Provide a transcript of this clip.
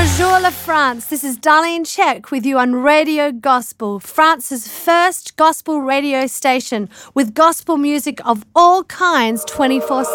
Bonjour la France, this is Darlene Check with you on Radio Gospel, France's first gospel radio station with gospel music of all kinds 24/7.